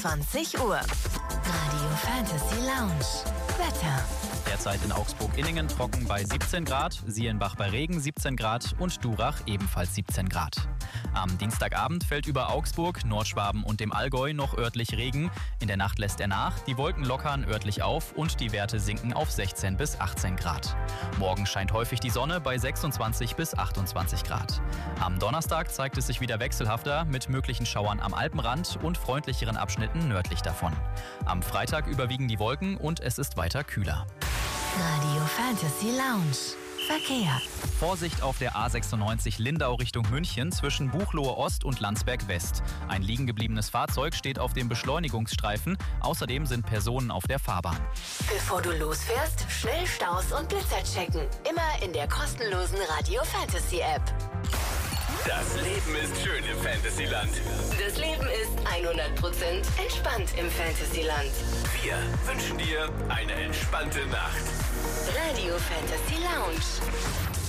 20 Uhr. Radio Fantasy Lounge. Wetter. Derzeit in Augsburg-Inningen trocken bei 17 Grad, Sielenbach bei Regen 17 Grad und Durach ebenfalls 17 Grad. Am Dienstagabend fällt über Augsburg, Nordschwaben und dem Allgäu noch örtlich Regen. In der Nacht lässt er nach, die Wolken lockern örtlich auf und die Werte sinken auf 16 bis 18 Grad. Morgen scheint häufig die Sonne bei 26 bis 28 Grad. Am Donnerstag zeigt es sich wieder wechselhafter mit möglichen Schauern am Alpenrand und freundlicheren Abschnitten nördlich davon. Am Freitag überwiegen die Wolken und es ist weiter kühler. Radio Fantasy Lounge. Verkehr. Vorsicht auf der A96 Lindau Richtung München zwischen Buchloe Ost und Landsberg West. Ein liegen gebliebenes Fahrzeug steht auf dem Beschleunigungsstreifen. Außerdem sind Personen auf der Fahrbahn. Bevor du losfährst, schnell Staus und Blitzer checken. Immer in der kostenlosen Radio Fantasy App. Das Leben ist schön im Fantasyland. Das Leben ist 100% entspannt im Fantasyland. Wir wünschen dir eine entspannte Nacht. Radio Fantasy Lounge.